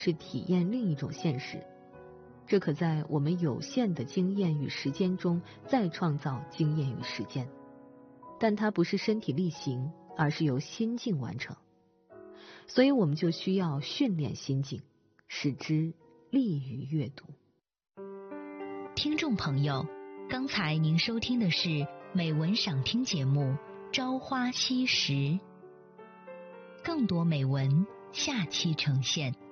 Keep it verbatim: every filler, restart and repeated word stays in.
是体验另一种现实。这可在我们有限的经验与时间中再创造经验与时间，但它不是身体力行，而是由心境完成。所以我们就需要训练心境，使之利于阅读。 听众朋友，刚才您收听的是美文赏听节目《朝花夕拾》，更多美文下期呈现。